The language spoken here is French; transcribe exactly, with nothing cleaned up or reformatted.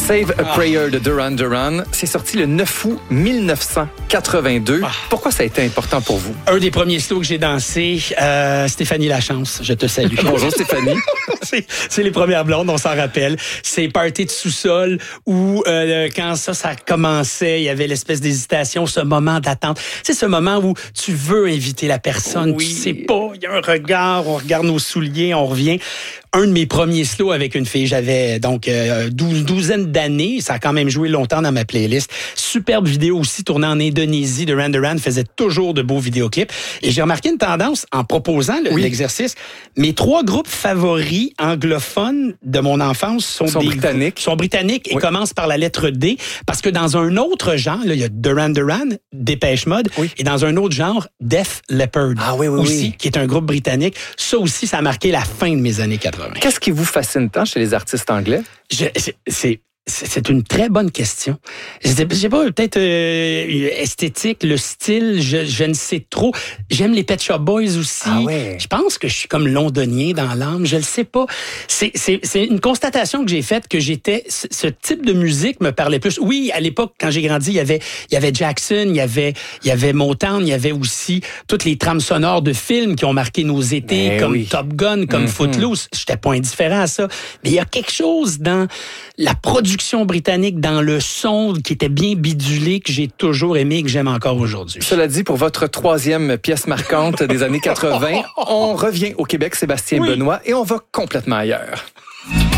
Save a Prayer de Duran Duran. C'est sorti le neuf août mille neuf cent quatre-vingt-deux. Ah. Pourquoi ça a été important pour vous? Un des premiers slows que j'ai dansé, euh, Stéphanie Lachance, je te salue. Bonjour Stéphanie. c'est, c'est les premières blondes, on s'en rappelle. C'est Party de sous-sol où euh, quand ça, ça commençait, il y avait l'espèce d'hésitation, ce moment d'attente. C'est ce moment où tu veux inviter la personne, oui. Tu sais pas, il y a un regard, on regarde nos souliers, on revient. Un de mes premiers slows avec une fille, j'avais donc euh, douze, douzaine d'années. Ça a quand même joué longtemps dans ma playlist. Superbe vidéo aussi tournée en Indonésie. Duran Duran faisait toujours de beaux vidéoclips. Et j'ai remarqué une tendance en proposant le, oui. l'exercice. Mes trois groupes favoris anglophones de mon enfance sont, sont des, britanniques. Sont britanniques et oui. commencent par la lettre D. Parce que dans un autre genre, là, il y a Duran Duran, Dépêche Mode, oui. et dans un autre genre, Def Leppard ah, oui, oui, aussi, oui. qui est un groupe britannique. Ça aussi, ça a marqué la fin de mes années quatre-vingts. Qu'est-ce qui vous fascine tant chez les artistes anglais? Je, c'est, c'est, c'est une très bonne question. Je sais, je sais pas, peut-être euh, esthétique, le style, je, je ne sais trop. J'aime les Pet Shop Boys aussi. Ah ouais. Je pense que je suis comme londonien dans l'âme, je le sais pas. C'est, c'est, c'est une constatation que j'ai faite que j'étais... Ce type de musique me parlait plus. Oui, à l'époque, quand j'ai grandi, il y avait, il y avait Jackson, il y avait, il y avait Motown, il y avait aussi toutes les trames sonores de films qui ont marqué nos étés, ben comme oui. Top Gun, comme mm-hmm. Footloose. J'étais pas indifférent à ça. Mais il y a quelque chose dans la production britannique, dans le son qui était bien bidulé, que j'ai toujours aimé et que j'aime encore aujourd'hui. Cela dit, pour votre troisième pièce marquante des années quatre-vingts, on revient au Québec, Sébastien oui. Benoît, et on va complètement ailleurs.